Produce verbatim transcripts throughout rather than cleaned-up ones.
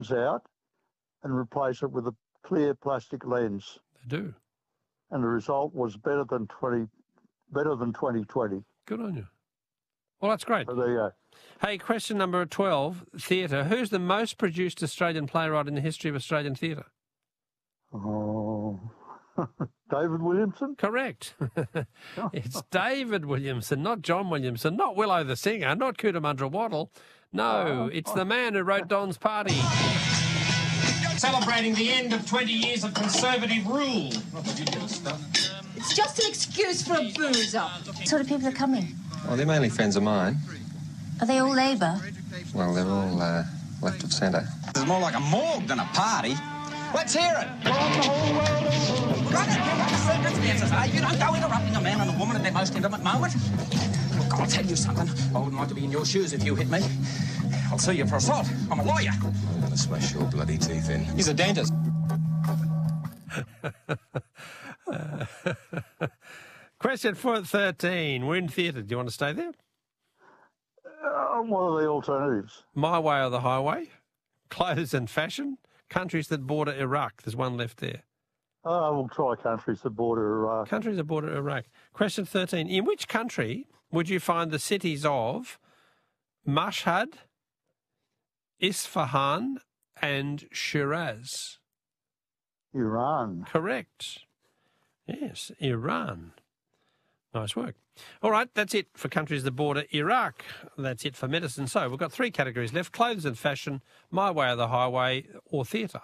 out and replace it with a clear plastic lens. They do. And the result was better than twenty, better than twenty twenty. Good on you. Well, that's great. So there you go. Hey, question number twelve, theatre. Who's the most produced Australian playwright in the history of Australian theatre? Oh, David Williamson? Correct. It's David Williamson, not John Williamson, not Willow the singer, not Cootamundra Waddle. No, it's the man who wrote Don's Party. Celebrating the end of twenty years of Conservative rule. Not ridiculous stuff. It's just an excuse for a boozer. What sort of people are coming? Well, they're mainly friends of mine. Are they all Labour? Well, they're all uh, left of centre. It's more like a morgue than a party. Let's hear it. You don't go interrupting a man and a woman at their most intimate moment. Look, I'll tell you something. I wouldn't like to be in your shoes if you hit me. I'll sue you for assault. I'm a lawyer. I'm going to smash your bloody teeth in. He's a dentist. Question for thirteen. We're in theatre. Do you want to stay there? Uh, what are the alternatives? My Way or the Highway? Clothes and Fashion? Countries that border Iraq. There's one left there. Uh, we'll try countries that border Iraq. Countries that border Iraq. Question thirteen. In which country would you find the cities of Mashhad, Isfahan and Shiraz? Iran. Correct. Yes, Iran. Nice work. All right, that's it for countries that border Iraq. That's it for medicine. So we've got three categories left: clothes and fashion, My Way or the Highway, or theatre.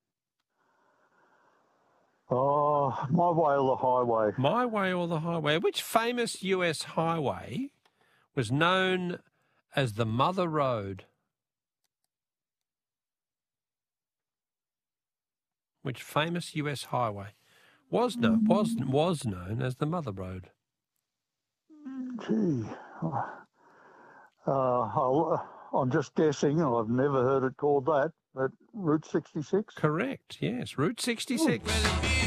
Oh, My Way or the Highway. My Way or the Highway. Which famous U S highway was known as the Mother Road? Which famous U S highway was known, was, was known as the Mother Road? Gee. Uh, I'll, uh, I'm just guessing. I've never heard it called that. But Route sixty-six? Correct, yes. Route sixty-six.